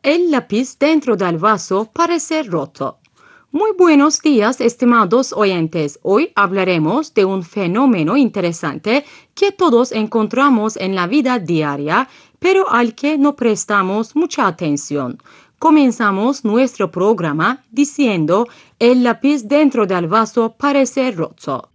El lápiz dentro del vaso parece roto. Muy buenos días, estimados oyentes. Hoy hablaremos de un fenómeno interesante que todos encontramos en la vida diaria, pero al que no prestamos mucha atención. Comenzamos nuestro programa diciendo el lápiz dentro del vaso parece roto.